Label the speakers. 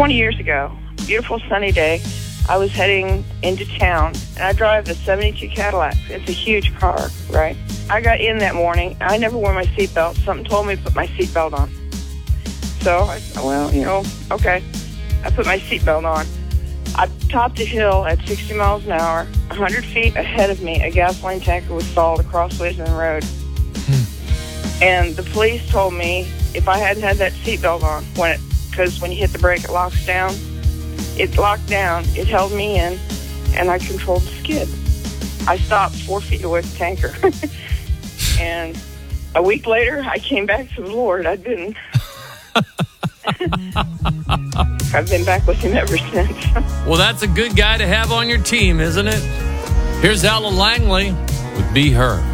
Speaker 1: 20 years ago, beautiful sunny day, I was heading into town, and I drive the 72 Cadillac. It's a huge car, right? I got in that morning. I never wore my seatbelt. Something told me to put my seatbelt on. So I said, well, okay. I put my seatbelt on. I topped a hill at 60 miles an hour. 100 feet ahead of me, a gasoline tanker was stalled across Wisman Road. And the police told me if I hadn't had that seatbelt on, because when you hit the brake, it locks down. It locked down, it held me in, and I controlled the skid. I stopped 4 feet away from the tanker. And a week later, I came back to the Lord. I've been back with him ever since.
Speaker 2: Well, that's a good guy to have on your team, isn't it? Here's Alan Langley with Be Her.